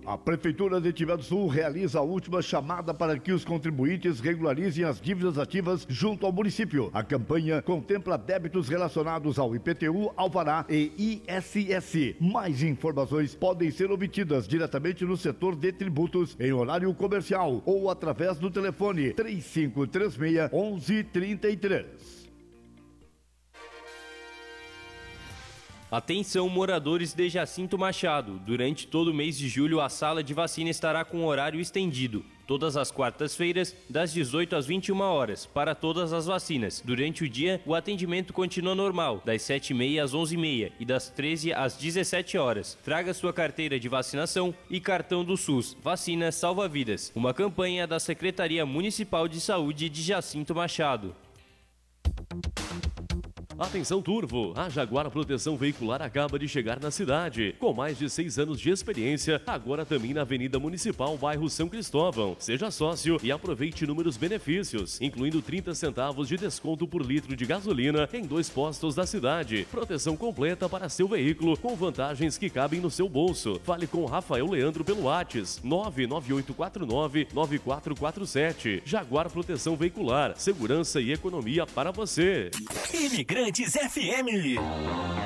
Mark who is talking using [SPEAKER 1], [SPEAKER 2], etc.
[SPEAKER 1] A Prefeitura de Tiver do Sul realiza a última chamada para que os contribuintes regularizem as dívidas ativas junto ao município. A campanha contempla débitos relacionados ao IPTU, Alvará e ISS. Mais informações podem ser obtidas diretamente no setor de tributos em horário comercial ou através do telefone 3536-1133.
[SPEAKER 2] Atenção, moradores de Jacinto Machado. Durante todo o mês de julho, a sala de vacina estará com horário estendido. Todas as quartas-feiras, das 18 às 21 horas, para todas as vacinas. Durante o dia, o atendimento continua normal, das 7h30 às 11h30 e das 13 às 17 horas. Traga sua carteira de vacinação e cartão do SUS. Vacina salva vidas. Uma campanha da Secretaria Municipal de Saúde de Jacinto Machado.
[SPEAKER 3] Atenção, Turvo! A Jaguar Proteção Veicular acaba de chegar na cidade. Com mais de 6 anos de experiência, agora também na Avenida Municipal, bairro São Cristóvão. Seja sócio e aproveite inúmeros benefícios, incluindo 30 centavos de desconto por litro de gasolina em 2 postos da cidade. Proteção completa para seu veículo, com vantagens que cabem no seu bolso. Fale com Rafael Leandro pelo WhatsApp 99849-9447. Jaguar Proteção Veicular, segurança e economia para você.
[SPEAKER 4] Imigrantes FM.